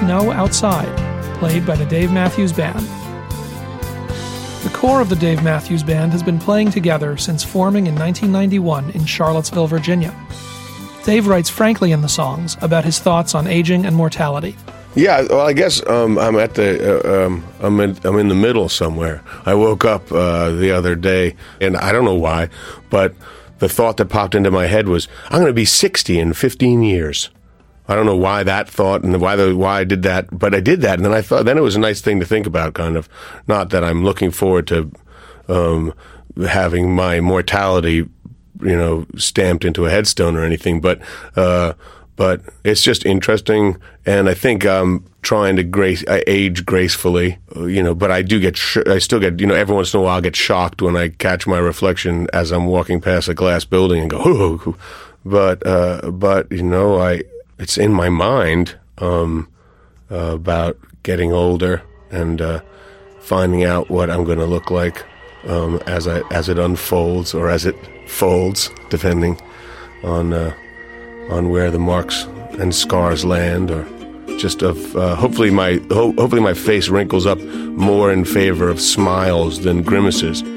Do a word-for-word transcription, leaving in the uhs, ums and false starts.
Snow Outside, played by the Dave Matthews Band. The core of the Dave Matthews Band has been playing together since forming in nineteen ninety-one in Charlottesville, Virginia. Dave writes frankly in the songs about his thoughts on aging and mortality. Yeah, well, I guess um, I'm at the uh, um, I'm in I'm in the middle somewhere. I woke up uh, the other day, and I don't know why, but the thought that popped into my head was, I'm going to be sixty in fifteen years. I don't know why that thought and why the, why I did that, but I did that, and then I thought then it was a nice thing to think about. Kind of, not that I'm looking forward to um, having my mortality, you know, stamped into a headstone or anything, but. Uh, But it's just interesting, and I think I'm trying to grace, I age gracefully, you know, but I do get, sh- I still get, you know, every once in a while I get shocked when I catch my reflection as I'm walking past a glass building and go, oh, but, uh, but, you know, I, it's in my mind, um, uh, about getting older and, uh, finding out what I'm going to look like, um, as I, as it unfolds or as it folds, depending on, uh, on where the marks and scars land, or just of uh, hopefully my ho- hopefully my face wrinkles up more in favor of smiles than grimaces.